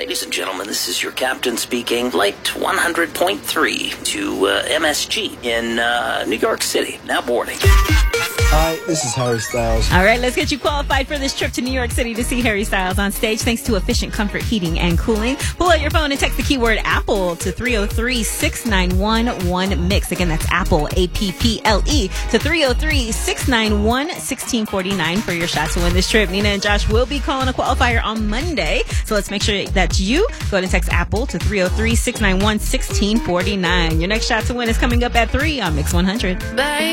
Ladies and gentlemen, this is your captain speaking. Flight 100.3 to MSG in New York City. Now boarding. Hi, this is Harry Styles. All right, let's get you qualified for this trip to New York City to see Harry Styles on stage thanks to Efficient Comfort Heating and Cooling. Pull out your phone and text the keyword Apple to 303-691-1MIX. Again, that's Apple, A-P-P-L-E, to 303-691-1649 for your shot to win this trip. Nina and Josh will be calling a qualifier on Monday, so let's make sure that's you. Go ahead and text Apple to 303-691-1649. Your next shot to win is coming up at 3 on Mix 100. Bye.